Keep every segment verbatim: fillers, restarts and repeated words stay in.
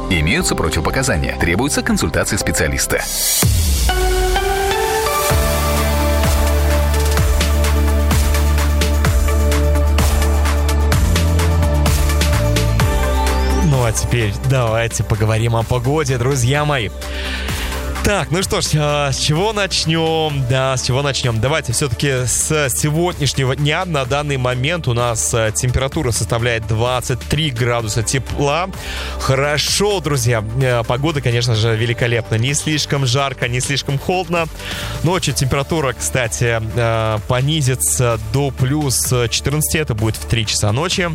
Имеются противопоказания. Требуется консультация специалиста. Ну а теперь давайте поговорим о погоде, друзья мои. Так, ну что ж, с чего начнем? Да, с чего начнем? Давайте все-таки с сегодняшнего дня. На данный момент у нас температура составляет двадцать три градуса тепла. Хорошо, друзья. Погода, конечно же, великолепна. Не слишком жарко, не слишком холодно. Ночью температура, кстати, понизится до плюс четырнадцати. Это будет в три часа ночи.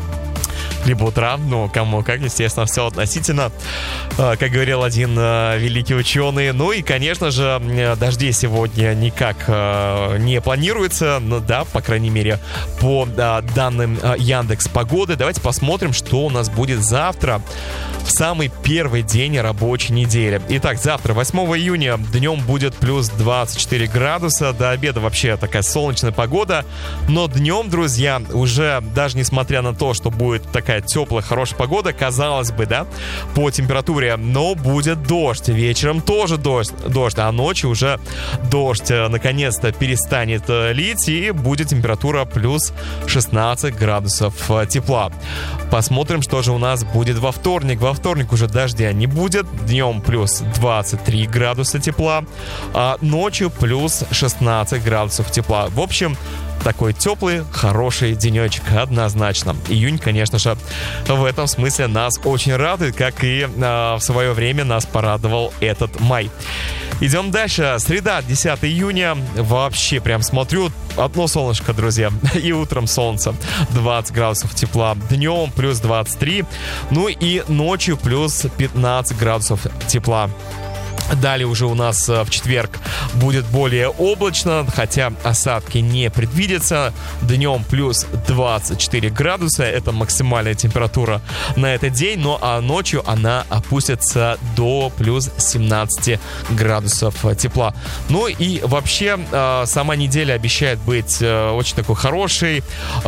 Либо утра, ну, кому как, естественно, все относительно, как говорил один великий ученый. Ну и, конечно же, дождей сегодня никак не планируется, ну да, по крайней мере, по данным Яндекс.Погоды. Давайте посмотрим, что у нас будет завтра, в самый первый день рабочей недели. Итак, завтра, восьмого июня, днем будет плюс двадцать четыре градуса, до обеда вообще такая солнечная погода, но днем, друзья, уже даже несмотря на то, что будет такая теплая, хорошая погода, казалось бы, да, по температуре, но будет дождь. Вечером тоже дождь, дождь, а ночью уже дождь наконец-то перестанет лить, и будет температура плюс шестнадцать градусов тепла. Посмотрим, что же у нас будет во вторник. Во вторник уже дождя не будет. Днем плюс двадцать три градуса тепла, а ночью плюс шестнадцать градусов тепла. В общем, такой теплый, хороший денечек, однозначно. Июнь, конечно же, в этом смысле нас очень радует, как и э, в свое время нас порадовал этот май. Идем дальше. Среда, десятого июня. Вообще, прям смотрю, одно солнышко, друзья. И утром солнце. двадцать градусов тепла. Днем плюс двадцать три. Ну и ночью плюс пятнадцать градусов тепла. Далее уже у нас в четверг будет более облачно, хотя осадки не предвидятся. Днем плюс двадцать четыре градуса, это максимальная температура на этот день. Ну а ночью она опустится до плюс семнадцать градусов тепла. Ну и вообще сама неделя обещает быть очень такой хорошей,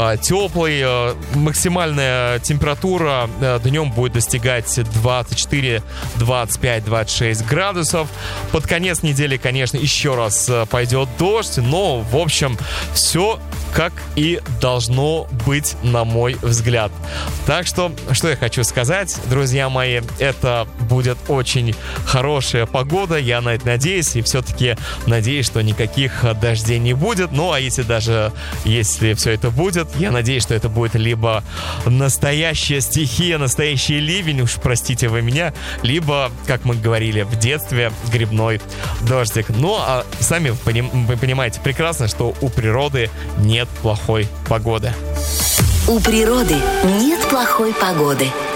теплой. Максимальная температура днем будет достигать двадцать четыре, двадцать пять, двадцать шесть градусов. Под конец недели, конечно, еще раз пойдет дождь, но, в общем, все как и должно быть, на мой взгляд. Так что, что я хочу сказать, друзья мои, это будет очень хорошая погода, я на это надеюсь, и все-таки надеюсь, что никаких дождей не будет. Ну, а если даже, если все это будет, я надеюсь, что это будет либо настоящая стихия, настоящий ливень, уж простите вы меня, либо, как мы говорили в детстве, грибной дождик. Ну, а сами вы понимаете прекрасно, что у природы нет плохой погоды. У природы нет плохой погоды.